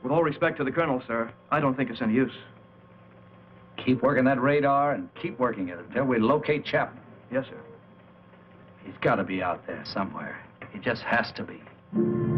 With all respect to the colonel, sir, I don't think it's any use. Keep working that radar and keep working it until we locate Chapman. Yes, sir. He's got to be out there somewhere. He just has to be.